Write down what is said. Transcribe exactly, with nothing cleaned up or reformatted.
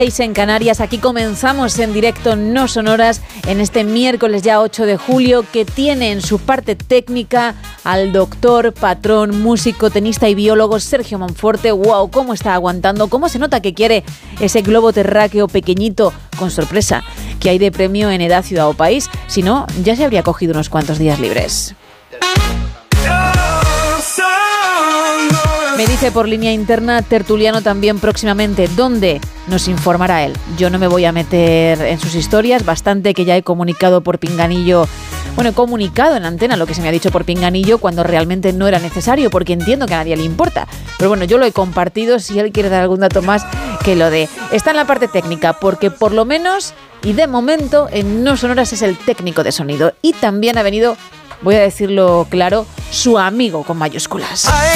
En Canarias, aquí comenzamos en directo No Sonoras en este miércoles ya ocho de julio, que tiene en su parte técnica al doctor, patrón, músico, tenista y biólogo Sergio Monforte. ¡Wow! ¿Cómo está aguantando? ¿Cómo se nota que quiere ese globo terráqueo pequeñito con sorpresa que hay de premio en Edad, Ciudad o País? Si no, ya se habría cogido unos cuantos días libres. Me dice por línea interna Tertuliano también próximamente. ¿Dónde? Nos informará él. Yo no me voy a meter en sus historias, bastante que ya he comunicado por pinganillo, bueno, he comunicado en antena lo que se me ha dicho por pinganillo cuando realmente no era necesario, porque entiendo que a nadie le importa. Pero bueno, yo lo he compartido, si él quiere dar algún dato más, que lo dé. Está en la parte técnica, porque por lo menos, y de momento, en No Sonoras es el técnico de sonido. Y también ha venido, voy a decirlo claro, su amigo con mayúsculas.